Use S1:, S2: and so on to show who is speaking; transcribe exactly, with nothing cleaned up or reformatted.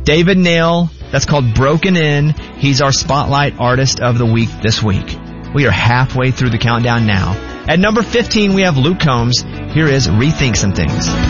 S1: David Nail, that's called Broken In. He's our Spotlight Artist of the Week this week. We are halfway through the countdown now. At number fifteen, we have Luke Combs. Here is Rethink Some Things.